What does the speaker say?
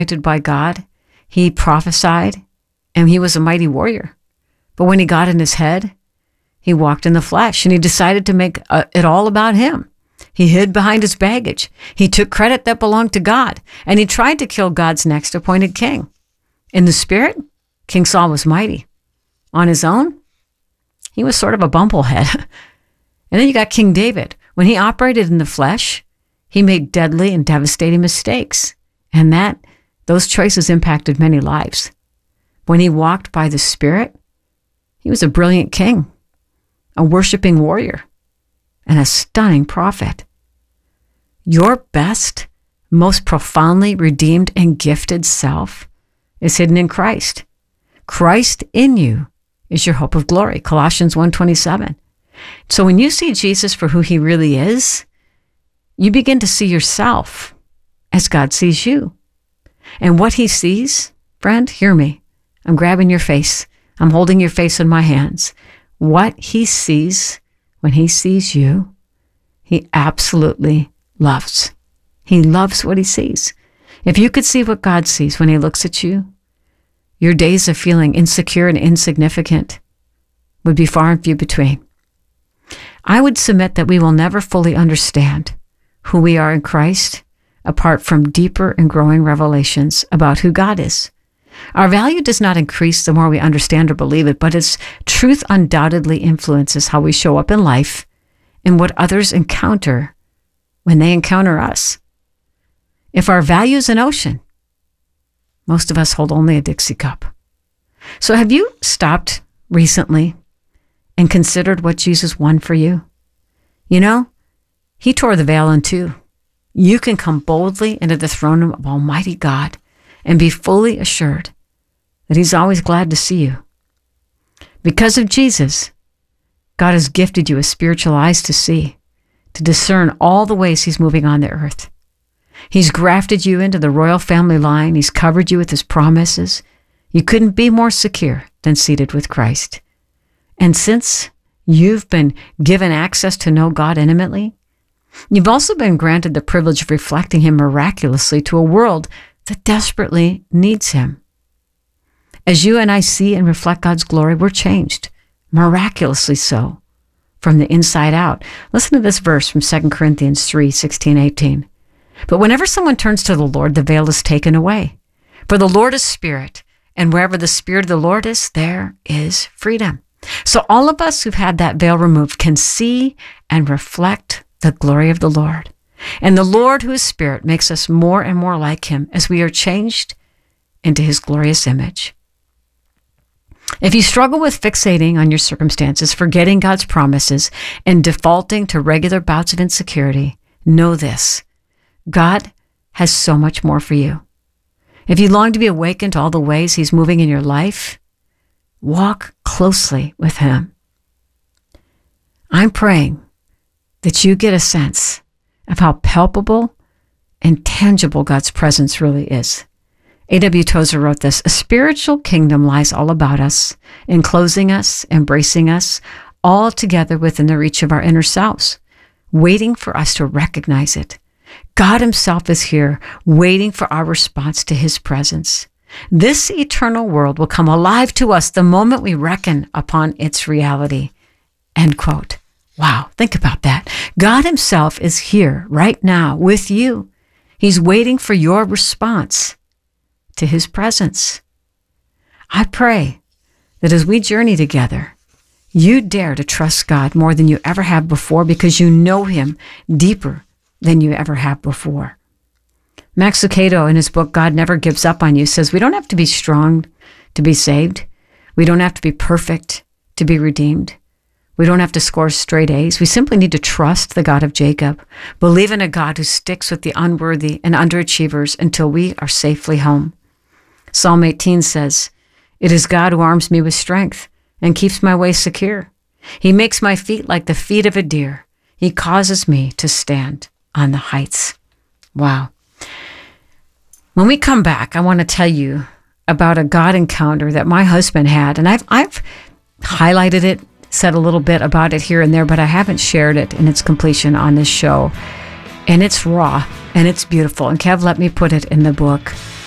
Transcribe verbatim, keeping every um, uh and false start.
anointed by God. He prophesied, and he was a mighty warrior. But when he got in his head, he walked in the flesh, and he decided to make uh, it all about him. He hid behind his baggage. He took credit that belonged to God, and he tried to kill God's next appointed king. In the spirit, King Saul was mighty. On his own, he was sort of a bumblehead. And then you got King David. When he operated in the flesh, he made deadly and devastating mistakes. And that, those choices impacted many lives. When he walked by the Spirit, he was a brilliant king, a worshiping warrior, and a stunning prophet. Your best, most profoundly redeemed and gifted self is hidden in Christ. Christ in you is your hope of glory, Colossians one twenty-seven. So when you see Jesus for who he really is, you begin to see yourself as God sees you. And what he sees, friend, hear me. I'm grabbing your face. I'm holding your face in my hands. What he sees when he sees you, he absolutely loves. He loves what he sees. If you could see what God sees when he looks at you, your days of feeling insecure and insignificant would be far and few between. I would submit that we will never fully understand who we are in Christ apart from deeper and growing revelations about who God is. Our value does not increase the more we understand or believe it, but its truth undoubtedly influences how we show up in life and what others encounter when they encounter us. If our value is an ocean, most of us hold only a Dixie cup. So have you stopped recently and considered what Jesus won for you? You know, he tore the veil in two. You can come boldly into the throne room of Almighty God and be fully assured that he's always glad to see you. Because of Jesus, God has gifted you with spiritual eyes to see, to discern all the ways he's moving on the earth. He's grafted you into the royal family line. He's covered you with his promises. You couldn't be more secure than seated with Christ. And since you've been given access to know God intimately, you've also been granted the privilege of reflecting him miraculously to a world that desperately needs him. As you and I see and reflect God's glory, we're changed, miraculously so, from the inside out. Listen to this verse from Second Corinthians three, sixteen, eighteen. But whenever someone turns to the Lord, the veil is taken away. For the Lord is spirit, and wherever the Spirit of the Lord is, there is freedom. So all of us who've had that veil removed can see and reflect the glory of the Lord. And the Lord, who is Spirit, makes us more and more like him as we are changed into his glorious image. If you struggle with fixating on your circumstances, forgetting God's promises, and defaulting to regular bouts of insecurity, know this: God has so much more for you. If you long to be awakened to all the ways he's moving in your life, walk closely with him. I'm praying that you get a sense of how palpable and tangible God's presence really is. A W Tozer wrote this: a spiritual kingdom lies all about us, enclosing us, embracing us, all together within the reach of our inner selves, waiting for us to recognize it. God himself is here, waiting for our response to his presence. This eternal world will come alive to us the moment we reckon upon its reality. End quote. Wow, think about that. God himself is here right now with you. He's waiting for your response to his presence. I pray that as we journey together, you dare to trust God more than you ever have before, because you know him deeper than you ever have before. Max Lucado, in his book, God Never Gives Up on You, says we don't have to be strong to be saved. We don't have to be perfect to be redeemed. We don't have to score straight A's. We simply need to trust the God of Jacob, believe in a God who sticks with the unworthy and underachievers until we are safely home. Psalm eighteen says, "It is God who arms me with strength and keeps my way secure. He makes my feet like the feet of a deer. He causes me to stand on the heights." Wow. When we come back, I want to tell you about a God encounter that my husband had, and I've I've highlighted it, said a little bit about it here and there, but I haven't shared it in its completion on this show. And it's raw, and it's beautiful, and Kev let me put it in the book.